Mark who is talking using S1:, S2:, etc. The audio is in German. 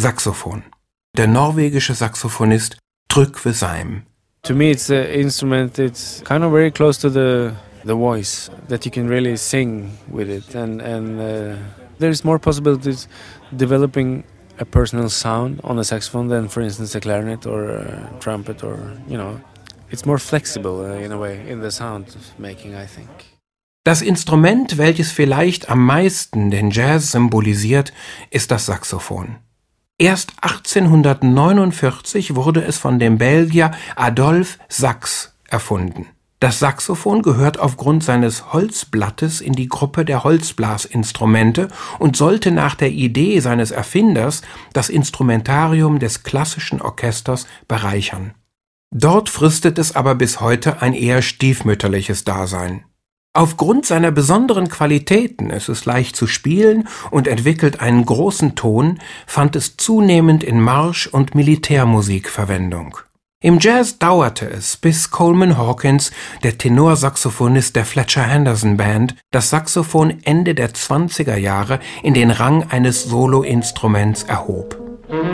S1: Saxophon. Der norwegische Saxophonist Trygve Seim.
S2: To me, it's an instrument. It's kind of very close to the voice that you can really sing with it, and there's more possibilities developing a personal sound on a saxophone than, for instance, a clarinet or a trumpet, or it's more flexible in a way in the sound making, I think.
S1: Das Instrument, welches vielleicht am meisten den Jazz symbolisiert, ist das Saxophon. Erst 1849 wurde es von dem Belgier Adolphe Sax erfunden. Das Saxophon gehört aufgrund seines Holzblattes in die Gruppe der Holzblasinstrumente und sollte nach der Idee seines Erfinders das Instrumentarium des klassischen Orchesters bereichern. Dort fristet es aber bis heute ein eher stiefmütterliches Dasein. Aufgrund seiner besonderen Qualitäten, es ist leicht zu spielen und entwickelt einen großen Ton, fand es zunehmend in Marsch- und Militärmusik Verwendung. Im Jazz dauerte es, bis Coleman Hawkins, der Tenorsaxophonist der Fletcher Henderson Band, das Saxophon Ende der 20er Jahre in den Rang eines Soloinstruments erhob.